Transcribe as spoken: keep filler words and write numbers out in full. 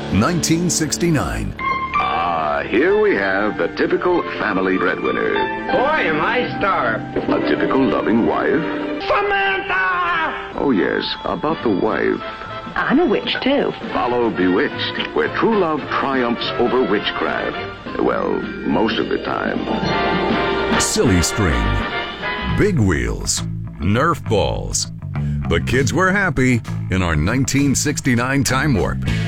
nineteen sixty-nine. Ah, here we have the typical family breadwinner. Boy, am I starved. A typical loving wife. Samantha! Oh, yes, about the wife. I'm a witch, too. Follow Bewitched, where true love triumphs over witchcraft. Well, most of the time. Silly String. Big Wheels. Nerf Balls. The kids were happy in our nineteen sixty-nine Time Warp.